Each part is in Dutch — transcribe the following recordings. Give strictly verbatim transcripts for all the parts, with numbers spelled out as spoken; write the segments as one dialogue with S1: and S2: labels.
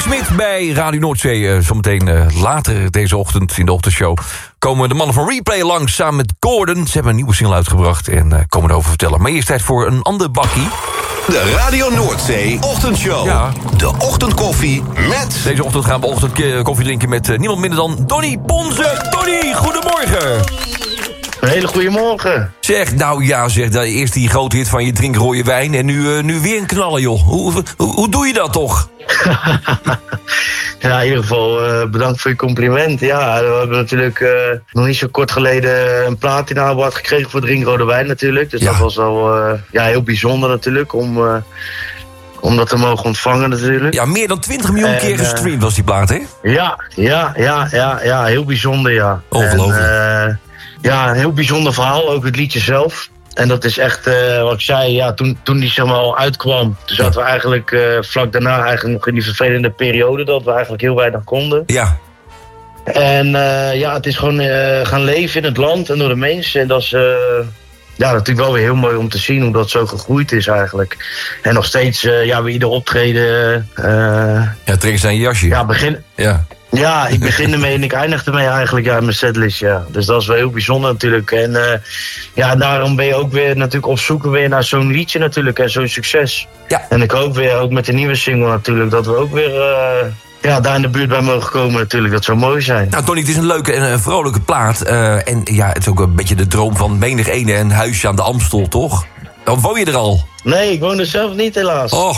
S1: Smit bij Radio Noordzee. Uh, zometeen uh, later deze ochtend in de ochtendshow komen de mannen van Replay langs samen met Gordon. Ze hebben een nieuwe single uitgebracht en uh, komen erover vertellen. Maar eerst tijd voor een ander bakkie.
S2: De Radio Noordzee ochtendshow.
S1: Ja.
S2: De ochtendkoffie met...
S1: Deze ochtend gaan we ochtendkoffie drinken met uh, niemand minder dan Donny Ponze. Donny, goedemorgen.
S3: Een hele goede morgen.
S1: Zeg, nou ja, zeg, eerst die grote hit van je drink rode wijn en nu, uh, nu weer een knallen, joh. Hoe, hoe, hoe doe je dat toch?
S3: Ja, in ieder geval uh, bedankt voor je compliment. Ja, we hebben natuurlijk uh, nog niet zo kort geleden een platina award gekregen voor drink rode wijn natuurlijk. Dus ja. Dat was wel uh, ja, heel bijzonder natuurlijk om... Uh, Om dat te mogen ontvangen natuurlijk.
S1: Ja, meer dan twintig miljoen en, keer gestreamd was die plaat, hè?
S3: Ja, ja, ja, ja, ja, heel bijzonder, ja.
S1: Ongelooflijk.
S3: En, uh, ja, een heel bijzonder verhaal, ook het liedje zelf. En dat is echt, uh, wat ik zei, ja, toen, toen die zeg maar al uitkwam... toen zaten we eigenlijk uh, vlak daarna eigenlijk nog in die vervelende periode... dat we eigenlijk heel weinig konden.
S1: Ja.
S3: En uh, ja, het is gewoon uh, gaan leven in het land en door de mensen. En dat is... Uh, Ja, natuurlijk wel weer heel mooi om te zien hoe dat zo gegroeid is eigenlijk. En nog steeds, uh, ja, bij ieder optreden... Uh,
S1: ja, trekken zijn je jasje.
S3: Ja, begin...
S1: Ja.
S3: Ja, ik begin ermee en ik eindig ermee eigenlijk, ja, in mijn setlist, ja. Dus dat is wel heel bijzonder natuurlijk. En uh, ja, daarom ben je ook weer natuurlijk op zoek weer naar zo'n liedje natuurlijk en zo'n succes.
S1: Ja.
S3: En ik hoop weer, ook met de nieuwe single natuurlijk, dat we ook weer... Uh, Ja, daar in de buurt bij mogen komen natuurlijk. Dat zou mooi zijn.
S1: Nou, Tony, het is een leuke en een vrolijke plaat. Uh, en ja, het is ook een beetje de droom van menig ene een huisje aan de Amstel, toch? Dan woon je er al.
S3: Nee, ik woon er zelf niet, helaas.
S1: Oh.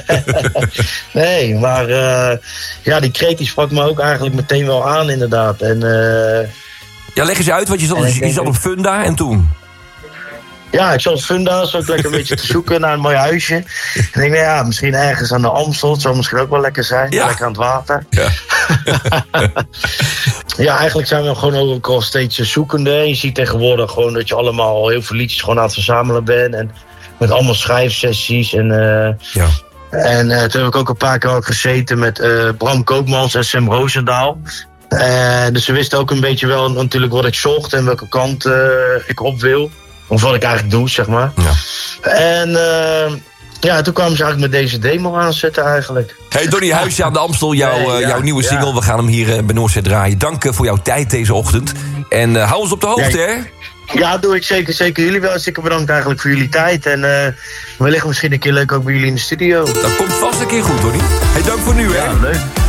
S3: Nee, maar uh, ja, die kreet die sprak me ook eigenlijk meteen wel aan, inderdaad. En, uh,
S1: ja, leg eens uit, want je zat, je zat op Funda en toen...
S3: Ja, ik zat op Funda, zo ook lekker een beetje te zoeken naar een mooi huisje. En ik denk, nou ja, misschien ergens aan de Amstel. Het zou misschien ook wel lekker zijn. Ja. Lekker aan het water.
S1: Ja.
S3: Ja, eigenlijk zijn we gewoon ook al steeds zoekende. Je ziet tegenwoordig gewoon dat je allemaal heel veel liedjes gewoon aan het verzamelen bent. En met allemaal schrijfsessies. En, uh,
S1: ja.
S3: en uh, toen heb ik ook een paar keer ook gezeten met uh, Bram Koopmans en Sam Roosendaal. Uh, dus ze wisten ook een beetje wel natuurlijk wat ik zocht en welke kant uh, ik op wil. Of wat ik eigenlijk doe, zeg maar.
S1: Ja.
S3: En uh, ja, toen kwamen ze eigenlijk met deze demo aanzetten eigenlijk.
S1: Hey Donny, Huisje aan de Amstel, jouw,
S3: nee, ja,
S1: jouw nieuwe
S3: ja.
S1: single. We gaan hem hier uh, bij Noordzee draaien. Dank uh, voor jouw tijd deze ochtend. En uh, hou ons op de hoogte,
S3: ja,
S1: hè?
S3: Ja, doe ik zeker. Zeker jullie wel. Zeker bedankt eigenlijk voor jullie tijd. En uh, wellicht misschien een keer leuk ook bij jullie in de studio.
S1: Dat komt vast een keer goed, Donny. Hey, dank voor nu, hè?
S3: Ja, leuk.